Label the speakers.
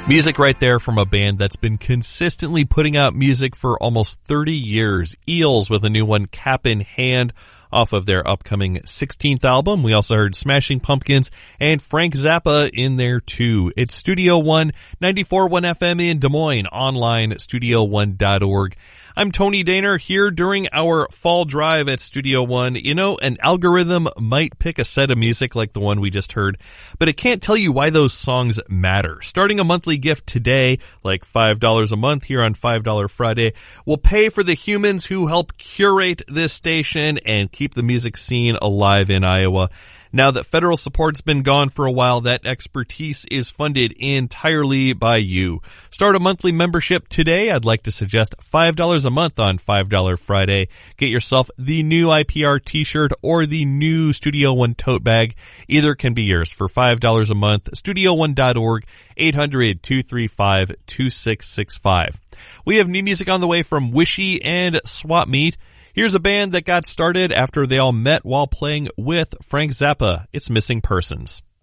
Speaker 1: Music right there from a band that's been consistently putting out music for almost 30 years. Eels with a new one, Cap in Hand, off of their upcoming 16th album. We also heard Smashing Pumpkins and Frank Zappa in there too. It's Studio One, 94.1 FM in Des Moines, online studio1.org. I'm Tony Daner here during our fall drive at Studio One. You know, an algorithm might pick a set of music like the one we just heard, but it can't tell you why those songs matter. Starting a monthly gift today, like $5 a month here on $5 Friday, will pay for the humans who help curate this station and keep the music scene alive in Iowa. Now that federal support's been gone for a while, that expertise is funded entirely by you. Start a monthly membership today. I'd like to suggest $5 a month on $5 Friday. Get yourself the new IPR t-shirt or the new Studio One tote bag. Either can be yours for $5 a month. Studio1.org, 800-235-2665. We have new music on the way from Wishy and Swap Meet. Here's a band that got started after they all met while playing with Frank Zappa. It's Missing Persons.